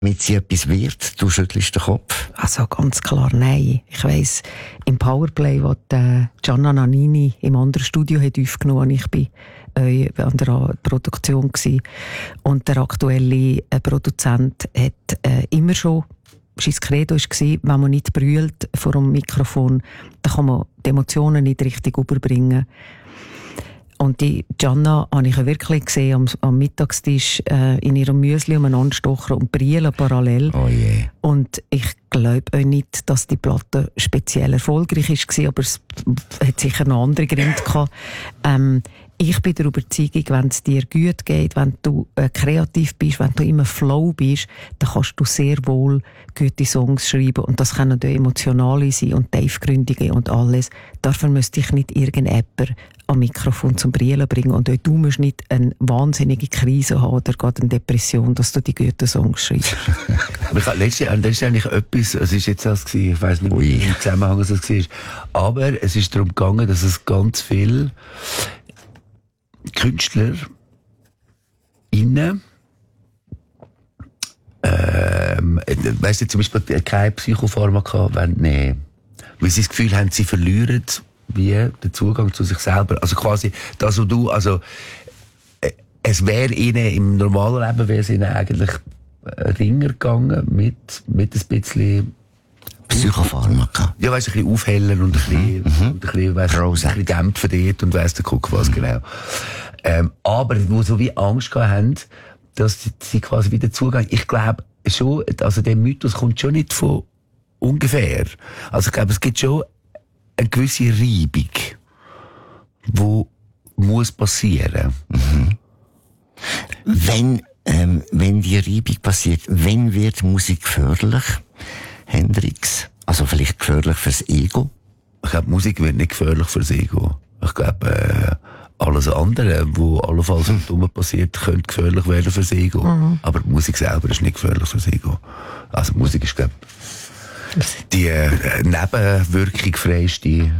damit sie etwas wird? Du schüttelst den Kopf. Also ganz klar nein. Ich weiss, im Powerplay, wo Gianna Nannini im anderen Studio hat aufgenommen, ich bin an der Produktion gsi, und der aktuelle Produzent hat immer schon, sein Credo war, wenn man nicht brüllt vor dem Mikrofon, dann kann man die Emotionen nicht richtig überbringen. Und die Gianna habe ich wirklich gesehen am Mittagstisch in ihrem Müsli umeinander stochen und brillen parallel. Oh je. Und ich glaube auch nicht, dass die Platte speziell erfolgreich war, aber es hat sicher noch andere Gründe gehabt. Ich bin der Überzeugung, wenn es dir gut geht, wenn du kreativ bist, wenn du immer Flow bist, dann kannst du sehr wohl gute Songs schreiben. Und das können auch emotionale sein und tiefgründige und alles. Dafür müsste ich nicht irgendjemand am Mikrofon zum Brillen bringen. Und auch du musst nicht eine wahnsinnige Krise haben oder gerade eine Depression, dass du die guten Songs schreibst. Aber das ist eigentlich etwas, es ist jetzt das gewesen, ich weiss nicht, wie im Zusammenhang es war, aber es ist darum gegangen, dass es ganz viel Künstler weißt du, zum Beispiel keine Psychopharmaka nehmen, weil sie das Gefühl haben, sie verlieren wie den Zugang zu sich selber. Also quasi das, was du, also es wäre ihnen im normalen Leben wäre es ihnen eigentlich ringer gegangen mit ein bisschen Psychopharmaka. Ja, weißt du, ein bisschen aufhellen und ein bisschen dämpfen dort und weiss der Guck was genau. Aber wo so wie Angst gehabt haben, dass sie quasi wieder zugehen. Ich glaube schon, also der Mythos kommt schon nicht von ungefähr. Also ich glaube, es gibt schon eine gewisse Reibung, die muss passieren. Mhm. Wenn die Reibung passiert, wenn wird Musik gefährlich? Hendrix? Also vielleicht gefährlich fürs Ego? Ich glaube, Musik wird nicht gefährlich fürs Ego. Ich glaube, alles andere, was allenfalls dumm passiert, könnte gefährlich werden fürs Ego. Mhm. Aber die Musik selber ist nicht gefährlich fürs Ego. Also Musik ist, glaube ich, die nebenwirkung freiste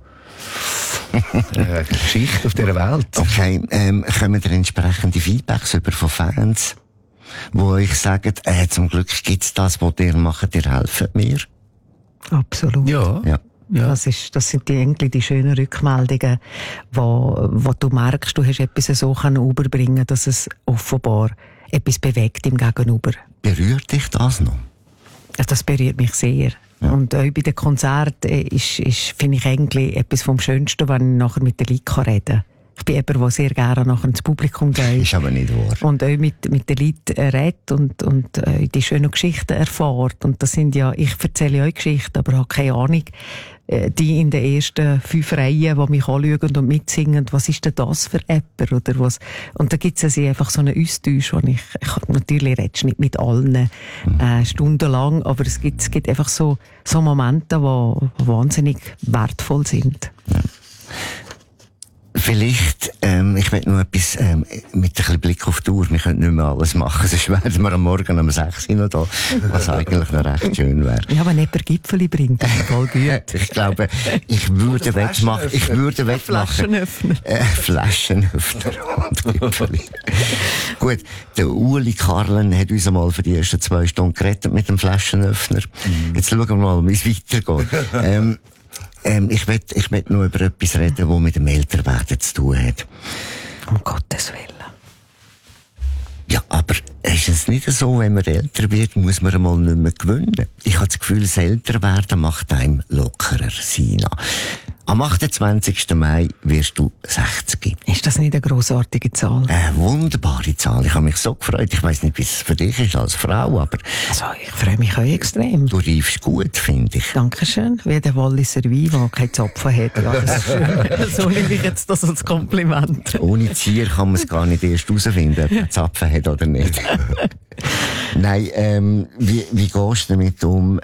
Geschichte auf dieser Welt. Okay, kommen da entsprechende Feedbacks über von Fans, wo euch sagen, zum Glück gibt's das, was ihr macht, ihr helft mir? Absolut. Ja. Das sind die schönen Rückmeldungen, wo du merkst, du hast etwas so überbringen, dass es offenbar etwas bewegt im Gegenüber. Berührt dich das noch? Das berührt mich sehr. Ja. Und auch bei den Konzerten finde ich eigentlich etwas vom Schönsten, wenn ich nachher mit den Leuten reden kann. Ich bin jemand, der sehr gerne nachher ins Publikum geht. Ist aber nicht wahr. Und auch mit den Leuten redet und die schönen Geschichten erfährt. Und das sind ja, ich erzähle euch Geschichten, aber habe keine Ahnung, die in den ersten 5 Reihen, die mich anschauen und mitsingen, was ist denn das für Apper oder was? Und da gibt es einfach so einen Austausch, wo ich natürlich redest nicht mit allen stundenlang, aber es gibt einfach so Momente, die wahnsinnig wertvoll sind. Ja. Vielleicht, ich möchte noch etwas mit ein bisschen Blick auf die Uhr. Wir können nicht mehr alles machen, sonst werden wir am Morgen um 6 Uhr noch da, was eigentlich noch recht schön wäre. Ja, wenn jemand Gipfeli bringt, dann voll gut. Ich glaube, ich würde wettmachen. Flaschenöffner. Flaschenöffner und Gipfeli. Gut, der Uli Karlen hat uns einmal für die ersten 2 Stunden gerettet mit dem Flaschenöffner. Jetzt schauen wir mal, wie es weitergeht. Ich möchte noch über etwas reden, das mit dem Älterwerden zu tun hat. Um Gottes Willen. Ja, aber ist es nicht so, wenn man älter wird, muss man einmal nicht mehr gewinnen? Ich habe das Gefühl, das Älterwerden macht einem lockerer sein. Am 28. Mai wirst du 60. Ist das nicht eine grossartige Zahl? Eine wunderbare Zahl. Ich habe mich so gefreut. Ich weiss nicht, wie es für dich ist als Frau, aber... Also, ich freue mich auch extrem. Du reifst gut, finde ich. Dankeschön. Wie der Walliser Wein, der keine Zapfen hat. Ja, das ist schön. So nehme ich jetzt das als Kompliment. Ohne Zier kann man es gar nicht erst herausfinden, ob er Zapfen hat oder nicht. Nein, wie gehst du damit um,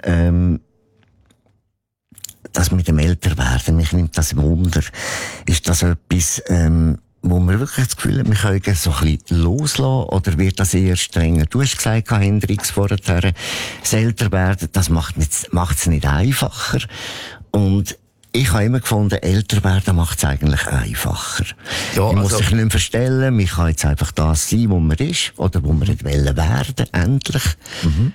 das mit dem Älterwerden? Mich nimmt das Wunder. Ist das etwas, wo man wirklich das Gefühl hat, wir können so ein bisschen loslassen, oder wird das eher strenger? Du hast gesagt, Hendrix, vorher, das Älterwerden, das macht es nicht einfacher. Und Ich habe immer gefunden, älter werden macht es eigentlich einfacher. Ja, man muss also- sich nicht mehr verstellen, man kann jetzt einfach das sein, wo man ist, oder wo man nicht werden, endlich.